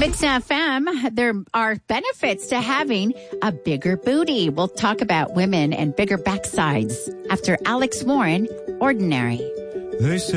Mix FM, there are benefits to having a bigger booty. We'll talk about women and bigger backsides after Alex Warren, Ordinary. They say